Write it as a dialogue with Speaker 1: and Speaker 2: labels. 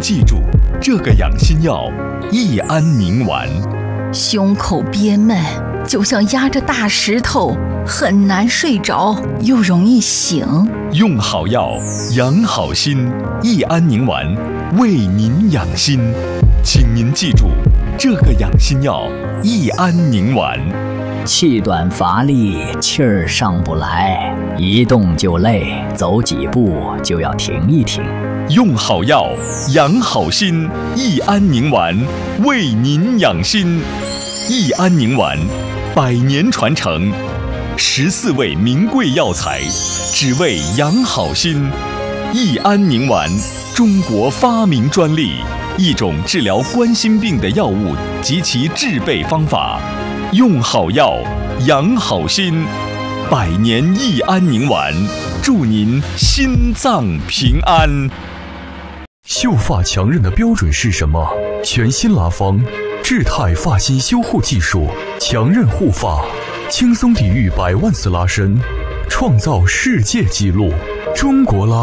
Speaker 1: 记住，这个养心药益安宁丸。
Speaker 2: 胸口憋闷，就像压着大石头，很难睡着，又容易醒。
Speaker 1: 用好药，养好心，益安宁丸为您养心。请您记住，这个养心药益安宁丸。
Speaker 3: 气短乏力，气儿上不来，一动就累，走几步就要停一停。
Speaker 1: 用好药，养好心，益安宁丸为您养心。益安宁丸100年传承，14味名贵药材，只为养好心。益安宁丸，中国发明专利，一种治疗冠心病的药物及其制备方法。用好药，养好心，100年益安宁丸，祝您心脏平安。
Speaker 4: 秀发强韧的标准是什么？全新拉芳智泰发型修护技术，强韧护发，轻松抵御100万次拉伸，创造世界纪录。中国拉